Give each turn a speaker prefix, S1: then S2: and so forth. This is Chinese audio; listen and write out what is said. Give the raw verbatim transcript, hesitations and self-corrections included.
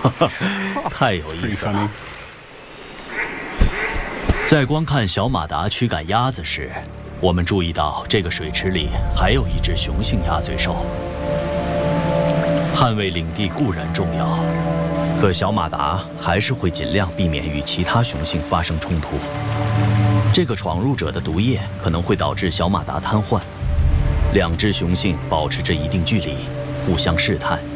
S1: 太有意思了。在观看小马达驱赶鸭子时，我们注意到这个水池里还有一只雄性鸭嘴兽。捍卫领地固然重要，可小马达还是会尽量避免与其他雄性发生冲突。这个闯入者的毒液可能会导致小马达瘫痪。两只雄性保持着一定距离，互相试探，